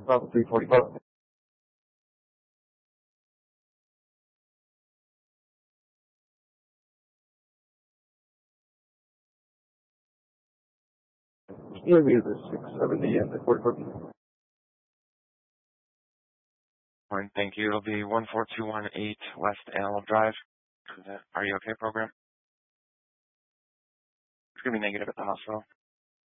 About 345. Interview the 670 and the 44. Fine, thank you. It'll be 14218 West Antelope Drive. Are you okay, program? It's going to be negative at the hospital.